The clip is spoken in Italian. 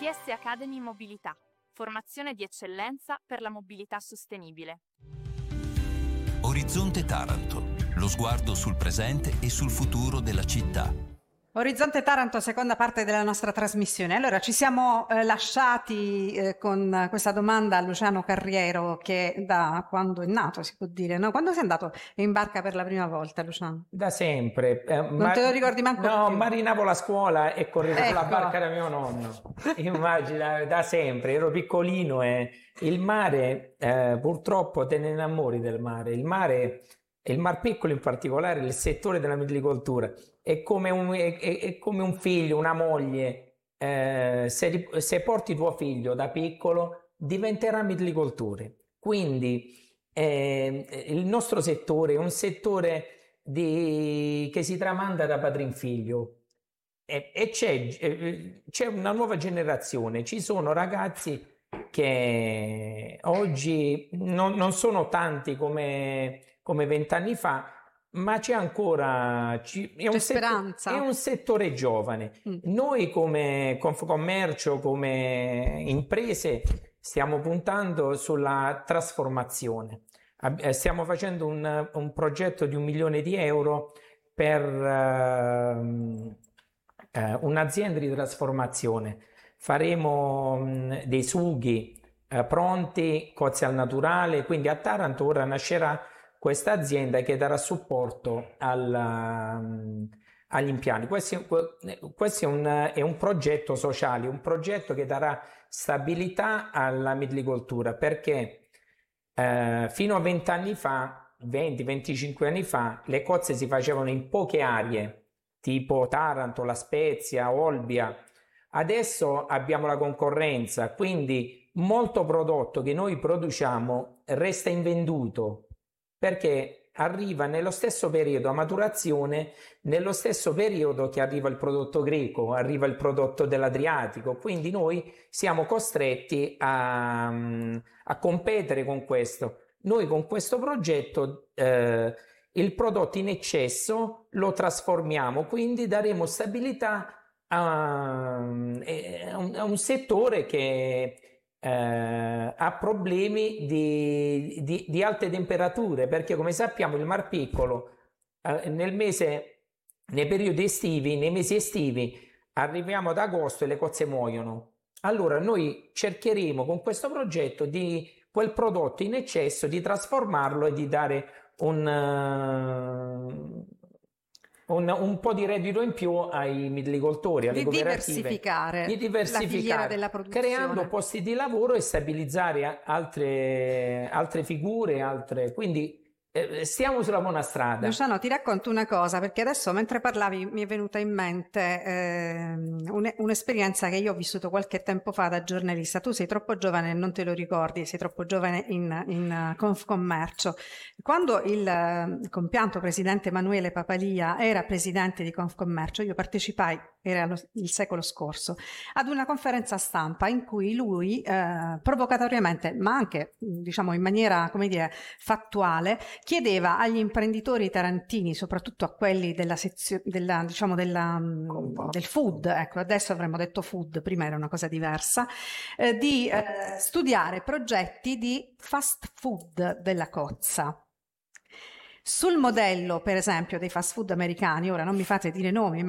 ITS Academy Mobilità, formazione di eccellenza per la mobilità sostenibile. Orizzonte Taranto, lo sguardo sul presente e sul futuro della città. Orizzonte Taranto, seconda parte della nostra trasmissione. Allora, ci siamo lasciati con questa domanda a Luciano Carriero, che da quando è nato, si può dire, no? Quando sei andato in barca per la prima volta, Luciano? Da sempre. Non te lo ricordi manco No, più? marinavo la scuola e correvo sulla barca da mio nonno. Immagina, da sempre, ero piccolino e il mare, purtroppo te ne innamori del mare. Il mare, il Mar Piccolo in particolare, il settore della mitilicoltura, è come un figlio, una moglie. Se porti tuo figlio da piccolo, diventerà mitilicoltore. Quindi il nostro settore è un settore che si tramanda da padre in figlio e c'è una nuova generazione. Ci sono ragazzi che oggi non sono tanti come 20 anni fa, ma c'è ancora speranza. È un settore giovane. Noi come Confcommercio, come imprese, stiamo puntando sulla trasformazione. Stiamo facendo un progetto di 1 milione di euro per un'azienda di trasformazione. Faremo dei sughi pronti, cozze al naturale, quindi a Taranto ora nascerà questa azienda che darà supporto agli impianti. Questo è un progetto sociale, un progetto che darà stabilità alla mitilicoltura, perché fino a 20 anni fa, 20-25 anni fa, le cozze si facevano in poche aree, tipo Taranto, La Spezia, Olbia. Adesso abbiamo la concorrenza, quindi molto prodotto che noi produciamo resta invenduto, perché arriva nello stesso periodo a maturazione, nello stesso periodo che arriva il prodotto greco, arriva il prodotto dell'Adriatico, quindi noi siamo costretti a competere con questo. Noi con questo progetto il prodotto in eccesso lo trasformiamo, quindi daremo stabilità a un settore che ha problemi di alte temperature, perché come sappiamo il Mar Piccolo nei periodi estivi, nei mesi estivi, arriviamo ad agosto e le cozze muoiono. Allora noi cercheremo con questo progetto di quel prodotto in eccesso di trasformarlo e di dare un po' di reddito in più ai mitilicoltori, alle cooperative, di diversificare la filiera della produzione, creando posti di lavoro e stabilizzare altre figure, quindi stiamo sulla buona strada. Luciano, ti racconto una cosa, perché adesso mentre parlavi mi è venuta in mente un'esperienza che io ho vissuto qualche tempo fa da giornalista. Tu sei troppo giovane e non te lo ricordi, sei troppo giovane in Confcommercio. Quando il compianto presidente Emanuele Papalia era presidente di Confcommercio, io partecipai, era il secolo scorso, ad una conferenza stampa in cui lui provocatoriamente, ma anche diciamo in maniera, come dire, fattuale, chiedeva agli imprenditori tarantini, soprattutto a quelli del food, ecco, adesso avremmo detto food, prima era una cosa diversa, di studiare progetti di fast food della cozza. Sul modello, per esempio, dei fast food americani, ora non mi fate dire nomi,